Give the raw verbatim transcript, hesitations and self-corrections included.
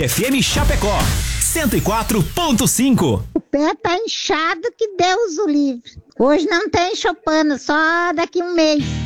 Tarde F M Chapecó, cento e quatro ponto cinco. O pé tá inchado que Deus o livre. Hoje não tem Chopana, só daqui um mês.